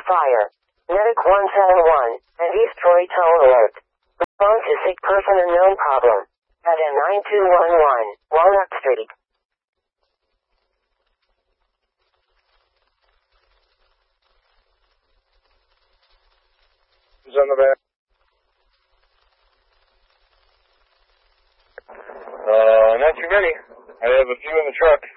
fire. Medic 171, and East Troy tow alert. Response to sick person unknown problem. At N9211, Walnut Street. Who's on the back? Not too many. I have a few in the truck.